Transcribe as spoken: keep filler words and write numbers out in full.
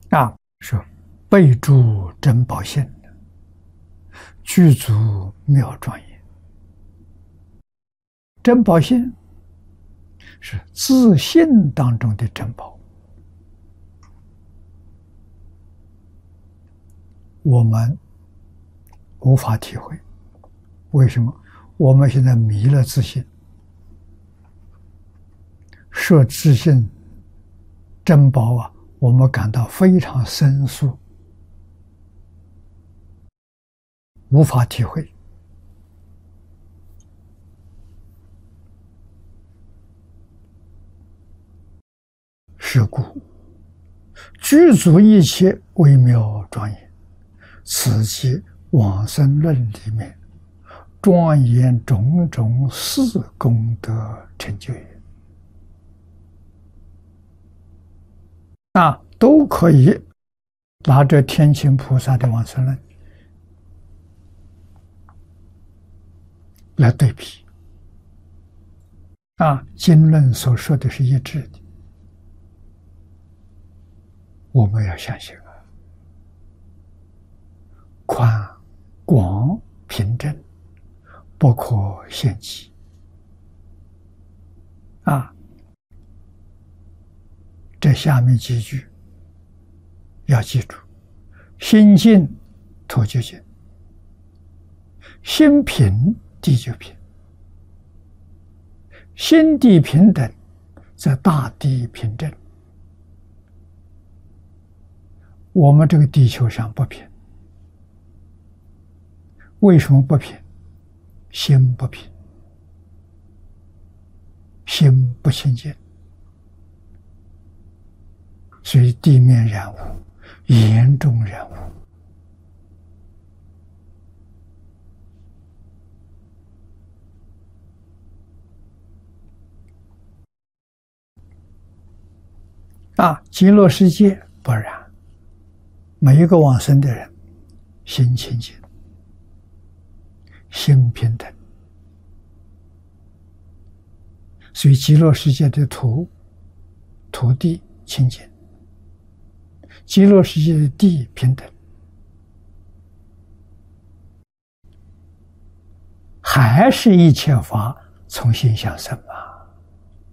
啊，说备注珍宝性，具足妙庄严。珍宝性是自信当中的珍宝，我们无法体会。为什么？我们现在迷了自信，说自信珍宝啊，我们感到非常生疏，无法体会。是故具足一切微妙庄严，此即往生论里面庄严种种四功德成就也。啊，都可以拿着天亲菩萨的往生论来对比。啊，经论所说的是一致的，我们要相信啊，宽广平正，不可限期。啊，这下面几句要记住：心净土就净，心平地就平，心地平等，则大地平正。我们这个地球上不平，为什么不平？心不平，心不清净，所以地面染污，严重染污。啊，极乐世界不然，每一个往生的人心清净，心平等，所以极乐世界的土土地清净，极乐世界的地平等，还是一切法从心想生嘛。